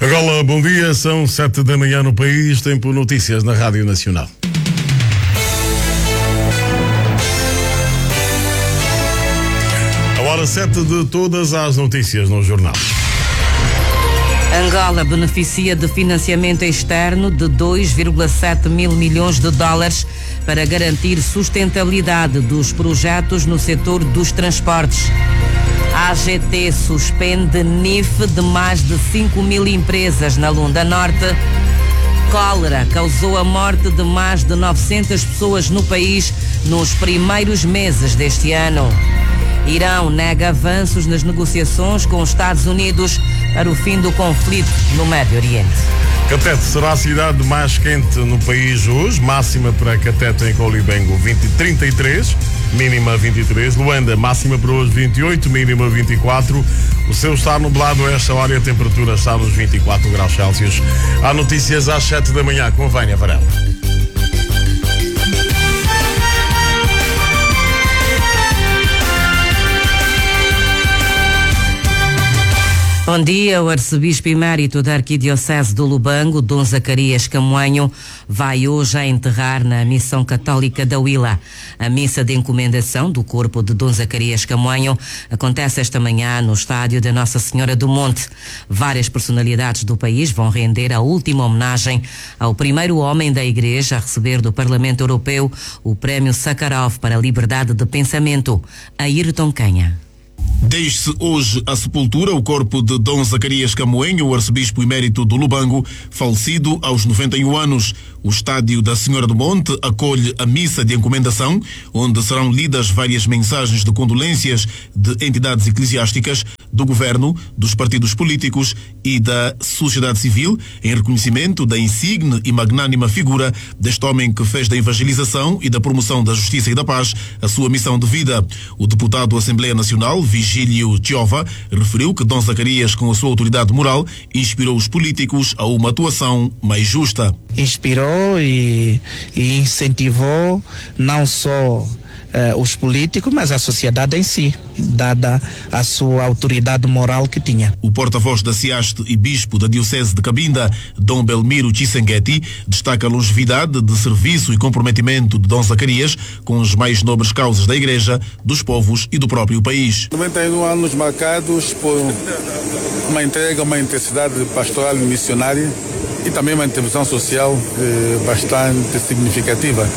Agora, bom dia, são 7 da manhã no país, tempo notícias na Rádio Nacional. A hora 7 de todas as notícias no jornal. Angola beneficia de financiamento externo de 2,7 mil milhões de dólares para garantir sustentabilidade dos projetos no setor dos transportes. A AGT suspende NIF de mais de 5 mil empresas na Lunda Norte. Cólera causou a morte de mais de 900 pessoas no país nos primeiros meses deste ano. Irão nega avanços nas negociações com os Estados Unidos para o fim do conflito no Médio Oriente. Catete será a cidade mais quente no país hoje, máxima para Catete em Colibengo 33, mínima 23. Luanda, máxima para hoje 28, mínima 24. O céu está nublado a esta hora e a temperatura está nos 24 graus Celsius. Há notícias às 7 da manhã com Vânia Varela. Bom dia, o arcebispo emérito da Arquidiocese do Lubango, Dom Zacarias Camoanho, vai hoje a enterrar na Missão Católica da Huila. A missa de encomendação do corpo de Dom Zacarias Camoanho acontece esta manhã no estádio da Nossa Senhora do Monte. Várias personalidades do país vão render a última homenagem ao primeiro homem da Igreja a receber do Parlamento Europeu o Prémio Sakharov para a Liberdade de Pensamento, Ayrton Canha. Deixe-se hoje à sepultura o corpo de Dom Zacarias Camoanho, o arcebispo emérito do Lubango, falecido aos 91 anos. O estádio da Senhora do Monte acolhe a missa de encomendação, onde serão lidas várias mensagens de condolências de entidades eclesiásticas, do governo, dos partidos políticos e da sociedade civil, em reconhecimento da insigne e magnânima figura deste homem que fez da evangelização e da promoção da justiça e da paz a sua missão de vida. O deputado da Assembleia Nacional, Vigílio Chiova, referiu que Dom Zacarias, com a sua autoridade moral, inspirou os políticos a uma atuação mais justa. Inspirou e incentivou não só os políticos, mas a sociedade em si, dada a sua autoridade moral que tinha. O porta-voz da CIAST e bispo da Diocese de Cabinda, Dom Belmiro Chisengueti, destaca a longevidade de serviço e comprometimento de Dom Zacarias com as mais nobres causas da Igreja, dos povos e do próprio país. 91 anos marcados por uma entrega, uma intensidade pastoral e missionária e também uma intervenção social bastante significativa.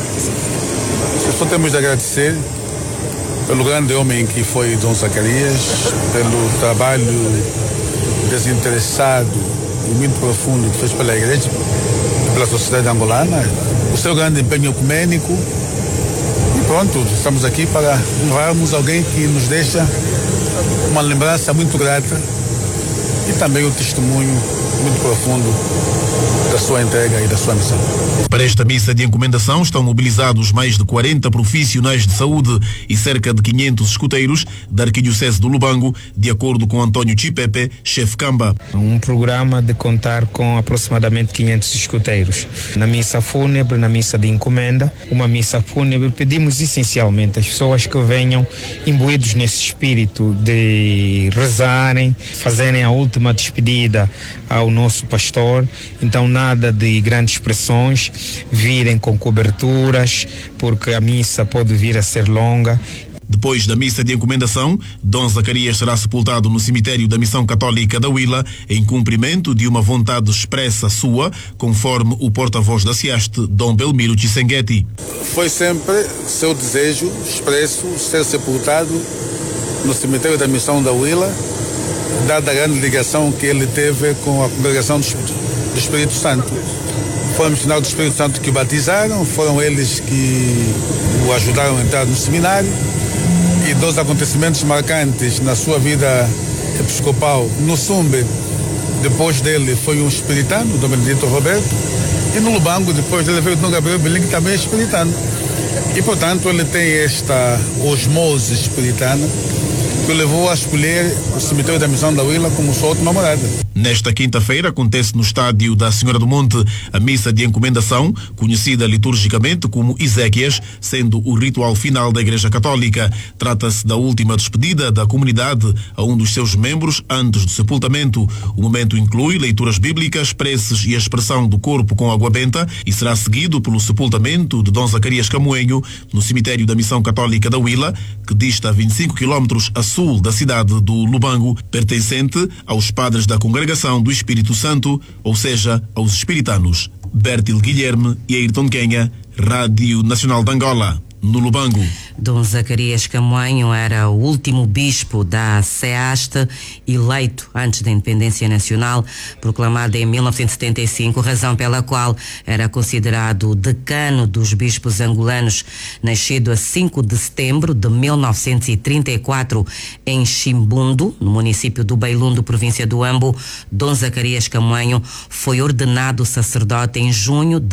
Só temos de agradecer pelo grande homem que foi Dom Zacarias, pelo trabalho desinteressado e muito profundo que fez pela Igreja e pela sociedade angolana, o seu grande empenho ecumênico. E pronto, estamos aqui para honrarmos alguém que nos deixa uma lembrança muito grata e também um testemunho muito profundo da sua entrega e da sua missão. Para esta missa de encomendação estão mobilizados mais de 40 profissionais de saúde e cerca de 500 escuteiros da Arquidiocese do Lubango, de acordo com António Chipepe, chefe Camba. Um programa de contar com aproximadamente 500 escuteiros. Na missa fúnebre, na missa de encomenda, uma missa fúnebre, pedimos essencialmente às pessoas que venham imbuídos nesse espírito de rezarem, fazerem a última despedida ao nosso pastor. Então nada de grandes expressões, virem com coberturas, porque a missa pode vir a ser longa. Depois da missa de encomendação, Dom Zacarias será sepultado no cemitério da Missão Católica da Huila, em cumprimento de uma vontade expressa sua, conforme o porta-voz da CIAST, Dom Belmiro Chisengueti. Foi sempre seu desejo expresso ser sepultado no cemitério da Missão da Huila, dada a grande ligação que ele teve com a congregação do Espírito Santo. Foi o missionário do Espírito Santo que o batizaram, foram eles que o ajudaram a entrar no seminário, e dos acontecimentos marcantes na sua vida episcopal no Sumbe, depois dele foi um espiritano, Dom Benedito Roberto, e no Lubango depois dele veio o Dom Gabriel Belim, que também é espiritano. E portanto ele tem esta osmose espiritana, que o levou a escolher o cemitério da Missão da Huila como sua última morada. Nesta quinta-feira acontece no estádio da Senhora do Monte a missa de encomendação, conhecida liturgicamente como Ezequias, sendo o ritual final da Igreja Católica. Trata-se da última despedida da comunidade a um dos seus membros antes do sepultamento. O momento inclui leituras bíblicas, preces e a expressão do corpo com água benta e será seguido pelo sepultamento de Dom Zacarias Camoenho no cemitério da Missão Católica da Huila, que dista 25 quilómetros a sul da cidade do Lubango, pertencente aos padres da Congregação do Espírito Santo, ou seja, aos espiritanos. Bertil Guilherme e Ayrton Quenha, Rádio Nacional de Angola, no Lubango. Dom Zacarias Camoenho era o último bispo da SEASTE, eleito antes da independência nacional, proclamada em 1975, razão pela qual era considerado decano dos bispos angolanos. Nascido a 5 de setembro de 1934 em Chimbundo, no município do Beilundo, província do Ambo, Dom Zacarias Camoenho foi ordenado sacerdote em junho de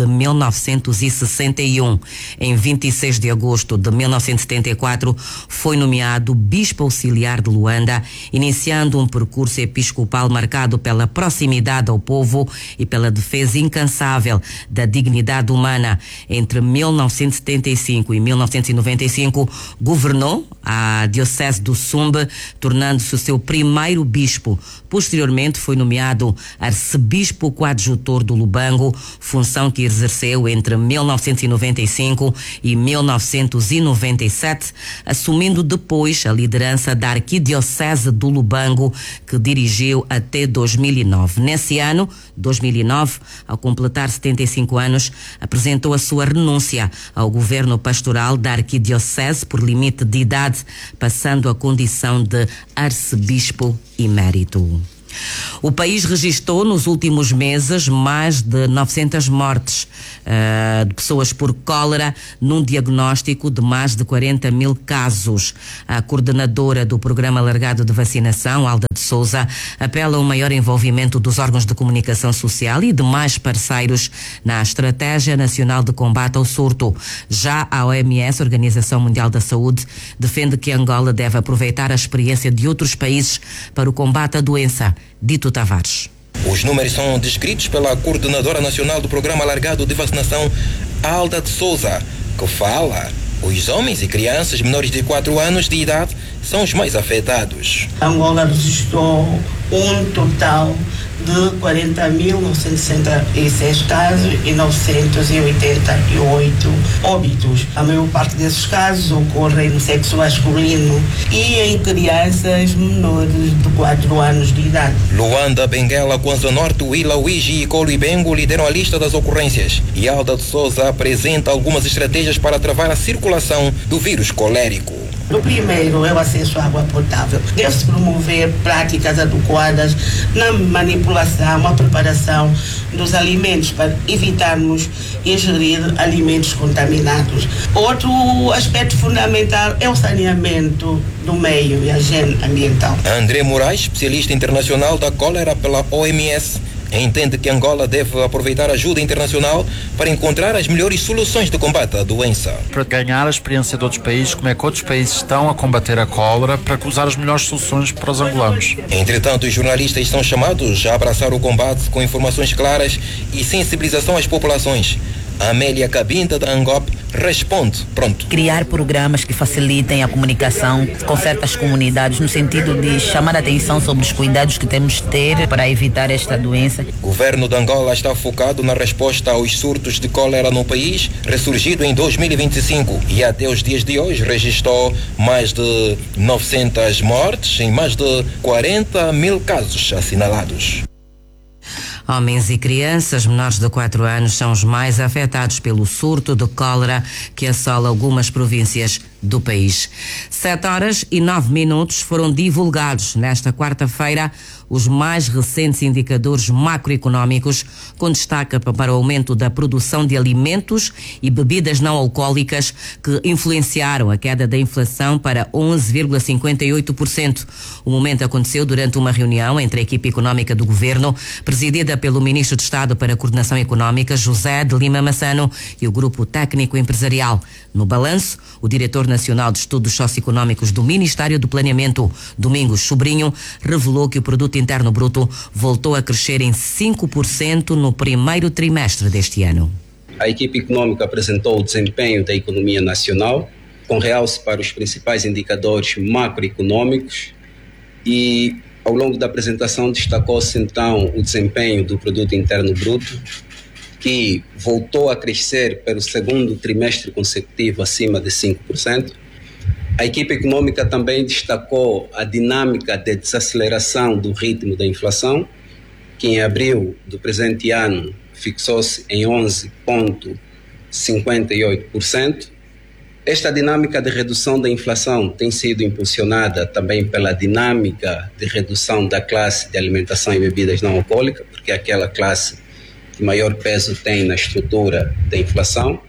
1961. Em 26 de agosto de 1974, foi nomeado bispo auxiliar de Luanda, iniciando um percurso episcopal marcado pela proximidade ao povo e pela defesa incansável da dignidade humana. Entre 1975 e 1995, governou a diocese do Sumbe, tornando-se o seu primeiro bispo. Posteriormente, foi nomeado arcebispo coadjutor do Lubango, função que exerceu entre 1995 e 1997, assumindo depois a liderança da Arquidiocese do Lubango, que dirigiu até 2009. Nesse ano, 2009, ao completar 75 anos, apresentou a sua renúncia ao governo pastoral da Arquidiocese por limite de idade, passando a condição de arcebispo emérito. O país registrou nos últimos meses mais de 900 mortes de pessoas por cólera, num diagnóstico de mais de 40 mil casos. A coordenadora do Programa Alargado de Vacinação, Alda de Souza, apela ao maior envolvimento dos órgãos de comunicação social e demais parceiros na Estratégia Nacional de Combate ao Surto. Já a OMS, Organização Mundial da Saúde, defende que Angola deve aproveitar a experiência de outros países para o combate à doença. Dito Tavares. Os números são descritos pela Coordenadora Nacional do Programa Alargado de Vacinação, Alda de Souza, que fala: os homens e crianças menores de 4 anos de idade são os mais afetados. Angola registrou um total de 40.966 casos e 988 óbitos. A maior parte desses casos ocorrem no sexo masculino e em crianças menores de 4 anos de idade. Luanda, Benguela, Kwanza Norte, Huila, Uigi e Colibengo lideram a lista das ocorrências. E Alda de Souza apresenta algumas estratégias para travar a circulação do vírus colérico. O primeiro é o acesso à água potável. Deve-se promover práticas adequadas na manipulação, a preparação dos alimentos para evitarmos ingerir alimentos contaminados. Outro aspecto fundamental é o saneamento do meio e a higiene ambiental. André Moraes, especialista internacional da cólera pela OMS, entende que Angola deve aproveitar a ajuda internacional para encontrar as melhores soluções de combate à doença. Para ganhar a experiência de outros países, como é que outros países estão a combater a cólera, para usar as melhores soluções para os angolanos. Entretanto, os jornalistas são chamados a abraçar o combate com informações claras e sensibilização às populações. Amélia Cabinda, da Angop, responde pronto. Criar programas que facilitem a comunicação com certas comunidades, no sentido de chamar a atenção sobre os cuidados que temos de ter para evitar esta doença. O governo de Angola está focado na resposta aos surtos de cólera no país, ressurgido em 2025, e até os dias de hoje registrou mais de 900 mortes em mais de 40 mil casos assinalados. Homens e crianças menores de 4 anos são os mais afetados pelo surto de cólera que assola algumas províncias do país. 7h09 foram divulgados nesta quarta-feira os mais recentes indicadores macroeconómicos, com destaque para o aumento da produção de alimentos e bebidas não alcoólicas, que influenciaram a queda da inflação para 11,58%. O momento aconteceu durante uma reunião entre a equipe económica do governo, presidida pelo Ministro de Estado para a Coordenação Económica, José de Lima Massano, e o Grupo Técnico Empresarial. No balanço, o diretor diretor nacional de estudos socioeconómicos do Ministério do Planeamento, Domingos Sobrinho, revelou que o produto interno bruto voltou a crescer em 5% no primeiro trimestre deste ano. A equipe econômica apresentou o desempenho da economia nacional, com realce para os principais indicadores macroeconômicos, e ao longo da apresentação destacou-se então o desempenho do produto interno bruto, que voltou a crescer pelo segundo trimestre consecutivo acima de 5%. A equipe econômica também destacou a dinâmica de desaceleração do ritmo da inflação, que em abril do presente ano fixou-se em 11,58%. Esta dinâmica de redução da inflação tem sido impulsionada também pela dinâmica de redução da classe de alimentação e bebidas não alcoólicas, porque é aquela classe que maior peso tem na estrutura da inflação.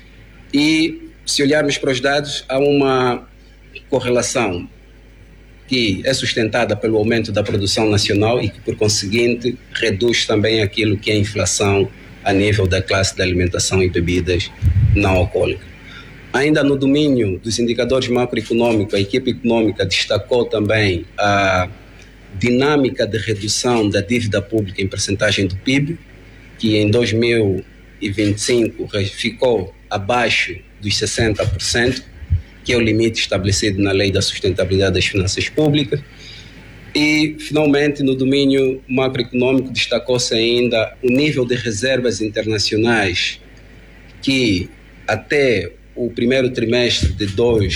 E se olharmos para os dados, há uma correlação que é sustentada pelo aumento da produção nacional e que, por conseguinte, reduz também aquilo que é a inflação a nível da classe de alimentação e bebidas não alcoólicas. Ainda no domínio dos indicadores macroeconômicos, a equipe econômica destacou também a dinâmica de redução da dívida pública em percentagem do PIB, que em 2025 ficou abaixo dos 60%, que é o limite estabelecido na Lei da Sustentabilidade das Finanças Públicas. E, finalmente, no domínio macroeconômico, destacou-se ainda o nível de reservas internacionais, que até o primeiro trimestre de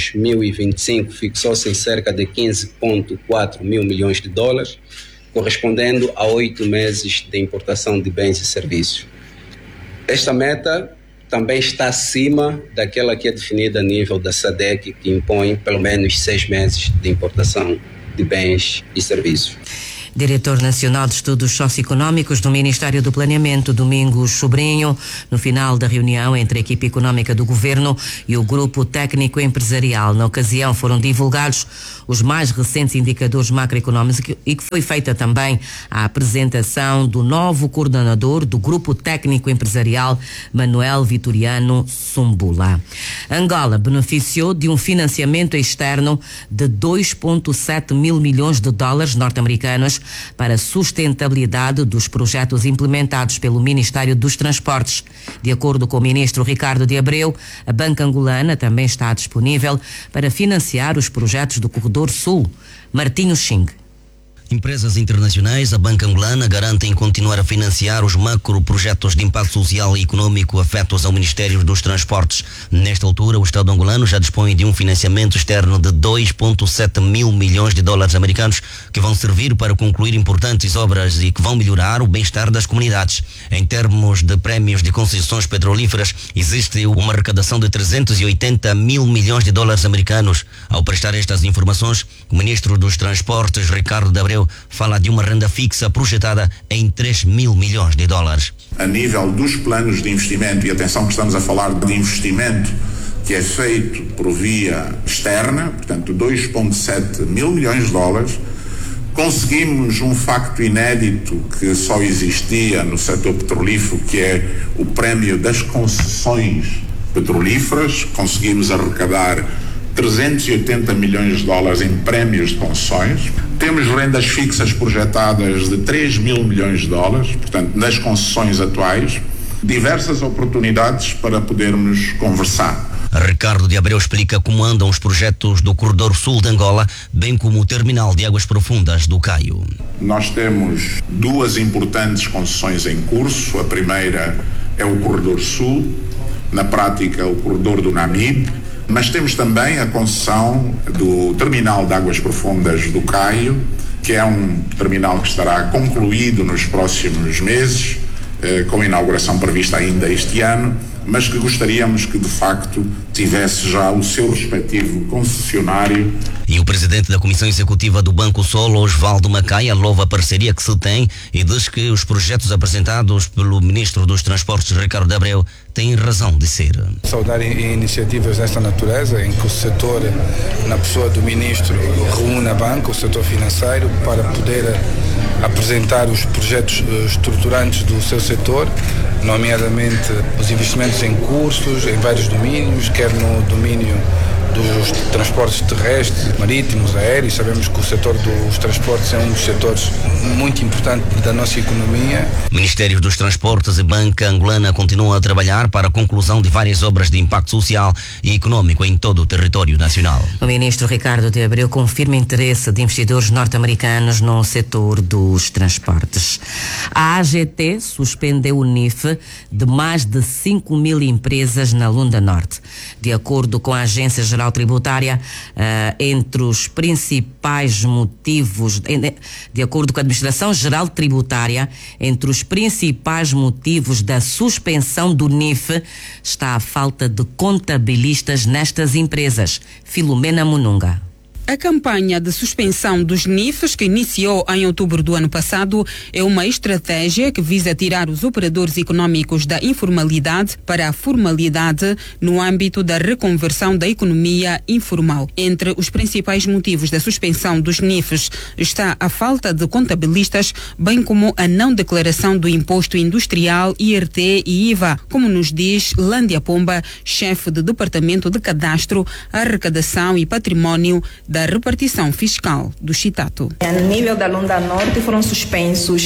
2025 fixou-se em cerca de 15,4 mil milhões de dólares, correspondendo a 8 meses de importação de bens e serviços. Esta meta também está acima daquela que é definida a nível da SADC, que impõe pelo menos 6 meses de importação de bens e serviços. Diretor Nacional de Estudos Socioeconómicos do Ministério do Planeamento, Domingos Sobrinho, no final da reunião entre a equipe econômica do Governo e o Grupo Técnico Empresarial. Na ocasião foram divulgados os mais recentes indicadores macroeconómicos e que foi feita também a apresentação do novo coordenador do Grupo Técnico Empresarial, Manuel Vitoriano Sumbula. Angola beneficiou de um financiamento externo de 2,7 mil milhões de dólares norte-americanos para a sustentabilidade dos projetos implementados pelo Ministério dos Transportes. De acordo com o ministro Ricardo de Abreu, a Banca Angolana também está disponível para financiar os projetos do Corredor Sul. Martinho Xing. Empresas internacionais, a Banca Angolana, garantem continuar a financiar os macro-projetos de impacto social e econômico afetos ao Ministério dos Transportes. Nesta altura, o Estado angolano já dispõe de um financiamento externo de 2,7 mil milhões de dólares americanos que vão servir para concluir importantes obras e que vão melhorar o bem-estar das comunidades. Em termos de prémios de concessões petrolíferas, existe uma arrecadação de 380 mil milhões de dólares americanos. Ao prestar estas informações, o ministro dos Transportes, Ricardo de Abreu, fala de uma renda fixa projetada em 3 mil milhões de dólares. A nível dos planos de investimento, e atenção que estamos a falar de investimento que é feito por via externa, portanto 2,7 mil milhões de dólares, conseguimos um facto inédito que só existia no setor petrolífero, que é o prémio das concessões petrolíferas. Conseguimos arrecadar 380 milhões de dólares em prémios de concessões. Temos rendas fixas projetadas de 3 mil milhões de dólares, portanto, nas concessões atuais, diversas oportunidades para podermos conversar. Ricardo de Abreu explica como andam os projetos do Corredor Sul de Angola, bem como o terminal de águas profundas do Caio. Nós temos duas importantes concessões em curso. A primeira é o Corredor Sul, na prática o Corredor do Namibe, mas temos também a concessão do terminal de águas profundas do Caio, que é um terminal que estará concluído nos próximos meses, com inauguração prevista ainda este ano, mas que gostaríamos que de facto tivesse já o seu respectivo concessionário. E o presidente da Comissão Executiva do Banco Sol, Osvaldo Macaia, louva a parceria que se tem e diz que os projetos apresentados pelo ministro dos Transportes, Ricardo de Abreu, têm razão de ser. Saudar iniciativas desta natureza, em que o setor, na pessoa do ministro, reúne a banca, o setor financeiro, para poder apresentar os projetos estruturantes do seu setor, nomeadamente os investimentos em cursos, em vários domínios, quer no domínio dos transportes terrestres, marítimos, aéreos. Sabemos que o setor dos transportes é um dos setores muito importante da nossa economia. Ministérios dos Transportes e Banca Angolana continuam a trabalhar para a conclusão de várias obras de impacto social e econômico em todo o território nacional. O ministro Ricardo de Abreu confirma interesse de investidores norte-americanos no setor dos transportes. A AGT suspendeu o NIF de mais de 5 mil empresas na Lunda Norte. De acordo com a Agência Geral Tributária, entre os principais motivos, de acordo com a Administração Geral Tributária, entre os principais motivos da suspensão do NIF está a falta de contabilistas nestas empresas. Filomena Mununga. A campanha de suspensão dos NIFs, que iniciou em outubro do ano passado, é uma estratégia que visa tirar os operadores econômicos da informalidade para a formalidade no âmbito da reconversão da economia informal. Entre os principais motivos da suspensão dos NIFs está a falta de contabilistas, bem como a não declaração do imposto industrial, IRT e IVA, como nos diz Lândia Pomba, chefe do Departamento de Cadastro, Arrecadação e Património da repartição fiscal do Chitato. A nível da Lunda Norte foram suspensos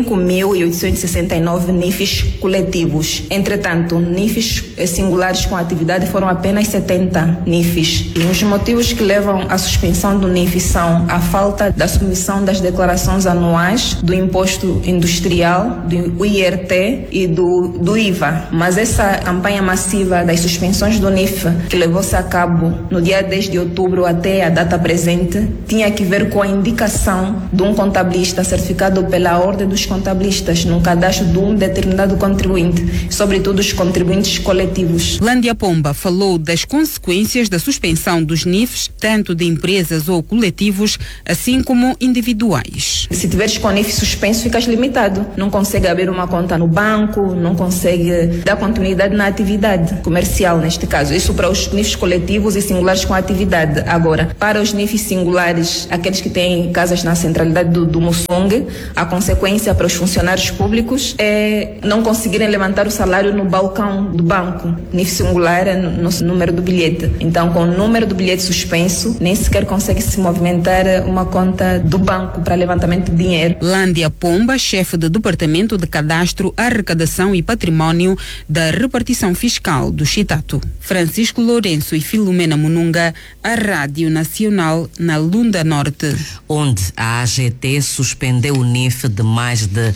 5.869 NIFs coletivos. Entretanto, NIFs singulares com atividade foram apenas 70 NIFs. E os motivos que levam à suspensão do NIF são a falta da submissão das declarações anuais do imposto industrial, do IRT e do IVA. Mas essa campanha massiva das suspensões do NIF, que levou-se a cabo no dia 10 de outubro até a data presente, tinha que ver com a indicação de um contabilista certificado pela Ordem dos Contabilistas no cadastro de um determinado contribuinte, sobretudo os contribuintes coletivos. Lândia Pomba falou das consequências da suspensão dos NIFs, tanto de empresas ou coletivos, assim como individuais. Se tiveres com o NIF suspenso, ficas limitado. Não consegue abrir uma conta no banco, não consegue dar continuidade na atividade comercial, neste caso. Isso para os NIFs coletivos e singulares com atividade. Agora, para os NIFs singulares, aqueles que têm casas na centralidade do Mussung, a consequência para os funcionários públicos é não conseguirem levantar o salário no balcão do banco. NIF singular é no número do bilhete. Então, com o número do bilhete suspenso, nem sequer consegue se movimentar uma conta do banco para levantamento de dinheiro. Lândia Pomba, chefe do Departamento de Cadastro, Arrecadação e Património da Repartição Fiscal do Chitato. Francisco Lourenço e Filomena Mununga, a Rádio Nacional na Lunda Norte. Onde a AGT suspendeu o NIF de mais de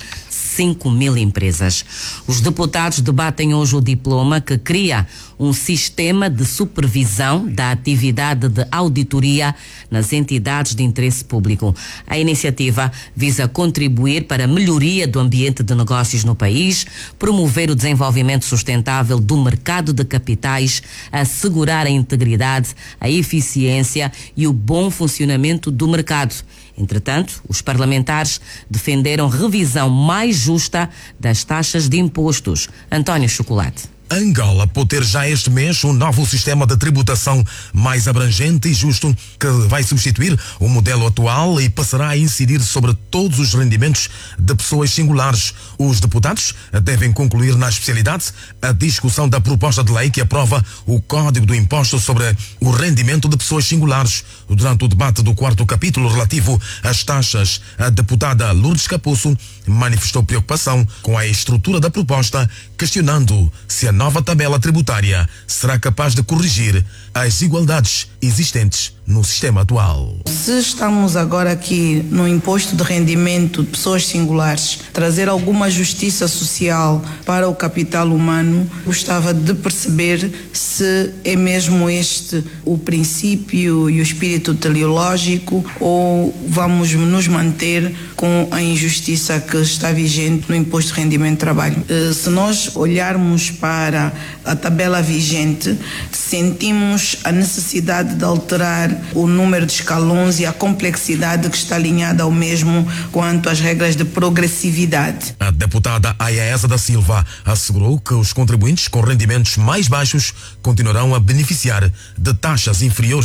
5 mil empresas. Os deputados debatem hoje o diploma que cria um sistema de supervisão da atividade de auditoria nas entidades de interesse público. A iniciativa visa contribuir para a melhoria do ambiente de negócios no país, promover o desenvolvimento sustentável do mercado de capitais, assegurar a integridade, a eficiência e o bom funcionamento do mercado. Entretanto, os parlamentares defenderam revisão mais justa das taxas de impostos. António Chocolate. Angola pode ter já este mês um novo sistema de tributação mais abrangente e justo que vai substituir o modelo atual e passará a incidir sobre todos os rendimentos de pessoas singulares. Os deputados devem concluir na especialidade a discussão da proposta de lei que aprova o Código do Imposto sobre o rendimento de pessoas singulares. Durante o debate do 4º capítulo relativo às taxas, a deputada Lourdes Capuço manifestou preocupação com a estrutura da proposta, questionando se a nova tabela tributária será capaz de corrigir as desigualdades existentes no sistema atual. Se estamos agora aqui no imposto de rendimento de pessoas singulares, trazer alguma justiça social para o capital humano, gostava de perceber se é mesmo este o princípio e o espírito teleológico ou vamos nos manter com a injustiça que está vigente no imposto de rendimento de trabalho. Se nós olharmos para a tabela vigente, sentimos a necessidade de alterar o número de escalões e a complexidade que está alinhada ao mesmo quanto às regras de progressividade. A deputada Ayaesa da Silva assegurou que os contribuintes com rendimentos mais baixos continuarão a beneficiar de taxas inferiores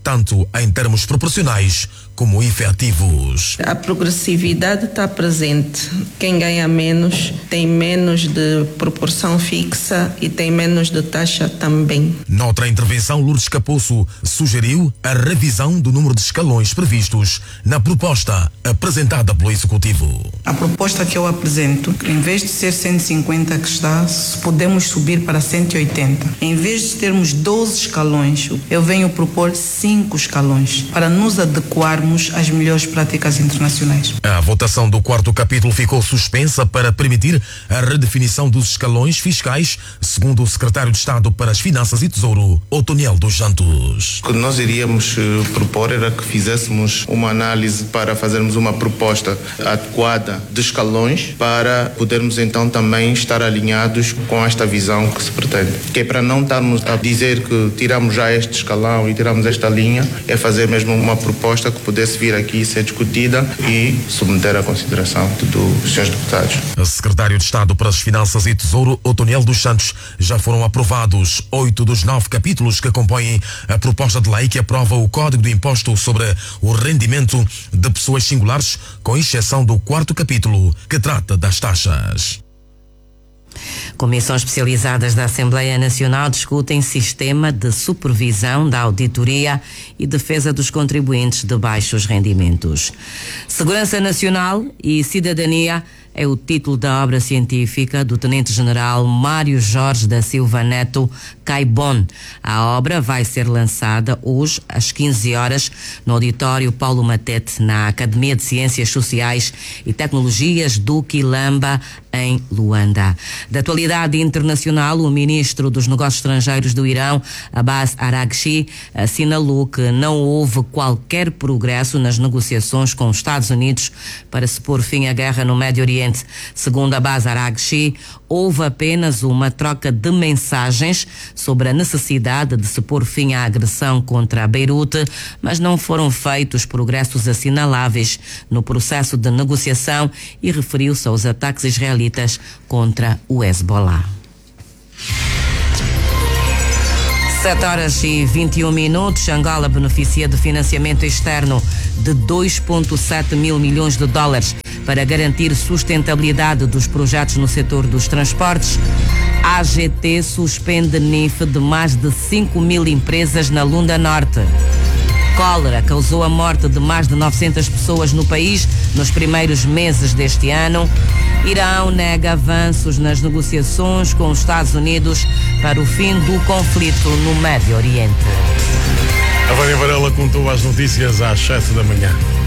tanto em termos proporcionais como efetivos. A progressividade está presente. Quem ganha menos tem menos de proporção fixa e tem menos de taxa também. Noutra intervenção, Lourdes Capoço sugeriu a revisão do número de escalões previstos na proposta apresentada pelo Executivo. A proposta que eu apresento, em vez de ser 150 que está, podemos subir para 180. Em vez de termos 12 escalões, eu venho propor 5 escalões para nos adequarmos às melhores práticas internacionais. A votação do 4º capítulo ficou suspensa para permitir a redefinição dos escalões fiscais, segundo o secretário de Estado para as Finanças e Tesouro, Otoniel dos Santos. O que nós iríamos propor era que fizéssemos uma análise para fazermos uma proposta adequada de escalões para podermos então também estar alinhados com esta visão que se pretende. Que é para não estarmos a dizer que tiramos já este escalão e tiramos esta linha, é fazer mesmo uma proposta que pudesse vir aqui ser discutida e submeter à consideração dos senhores deputados. O secretário de Estado para as Finanças e Tesouro, Otoniel dos Santos, já foram aprovados 8 dos 9 capítulos que compõem a proposta de lei que aprova o Código do Imposto sobre o rendimento de pessoas singulares, com exceção do 4º capítulo, que trata das taxas. Comissões especializadas da Assembleia Nacional discutem sistema de supervisão da auditoria e defesa dos contribuintes de baixos rendimentos. Segurança Nacional e Cidadania é o título da obra científica do Tenente-General Mário Jorge da Silva Neto Caibon. A obra vai ser lançada hoje às 15 horas no auditório Paulo Matete, na Academia de Ciências Sociais e Tecnologias do Quilamba, em Luanda. Da atualidade internacional, o ministro dos Negócios Estrangeiros do Irão, Abbas Araghchi, assinalou que não houve qualquer progresso nas negociações com os Estados Unidos para se pôr fim à guerra no Médio Oriente. Segundo Abbas Araghchi, houve apenas uma troca de mensagens sobre a necessidade de se pôr fim à agressão contra Beirute, mas não foram feitos progressos assinaláveis no processo de negociação e referiu-se aos ataques israelitas contra o Hezbollah. 7h21. Angola beneficia de financiamento externo de 2,7 mil milhões de dólares para garantir sustentabilidade dos projetos no setor dos transportes. A AGT suspende NIF de mais de 5 mil empresas na Lunda Norte. Cólera causou a morte de mais de 900 pessoas no país nos primeiros meses deste ano. Irão nega avanços nas negociações com os Estados Unidos para o fim do conflito no Médio Oriente. A Vânia Varela contou as notícias às 7 da manhã.